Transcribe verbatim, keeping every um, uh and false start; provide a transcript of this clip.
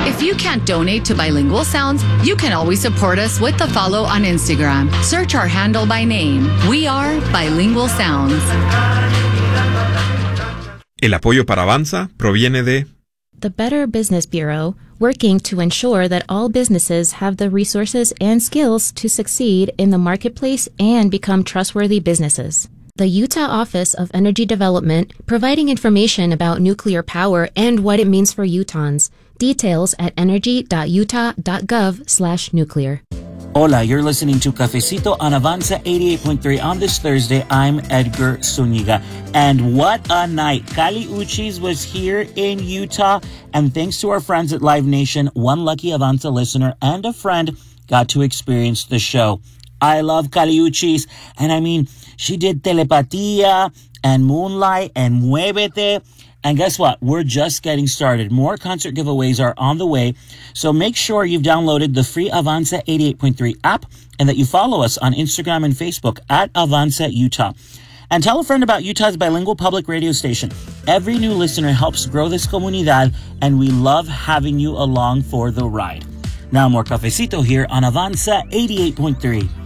If you can't donate to Bilingual Sounds, you can always support us with a follow on Instagram. Search our handle by name. We are Bilingual Sounds. El apoyo para Avanza proviene de the Better Business Bureau, working to ensure that all businesses have the resources and skills to succeed in the marketplace and become trustworthy businesses. The Utah Office of Energy Development, providing information about nuclear power and what it means for Utahns. Details at energy.utah.gov slash nuclear. Hola, you're listening to Cafecito on Avanza eighty-eight point three. On this Thursday, I'm Edgar Zuniga. And what a night. Kali Uchis was here in Utah. And thanks to our friends at Live Nation, one lucky Avanza listener and a friend got to experience the show. I love Kali Uchis. And I mean, she did Telepatía and Moonlight and Muévete. And guess what? We're just getting started. More concert giveaways are on the way. So make sure you've downloaded the free Avanza eighty-eight point three app and that you follow us on Instagram and Facebook at Avanza Utah. And tell a friend about Utah's bilingual public radio station. Every new listener helps grow this comunidad, and we love having you along for the ride. Now more Cafecito here on Avanza eighty-eight point three.